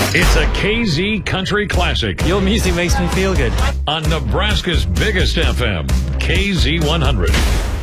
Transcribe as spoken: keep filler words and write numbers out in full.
It's a K Z Country Classic Your music makes me feel good. on Nebraska's biggest F M, K Z one hundred.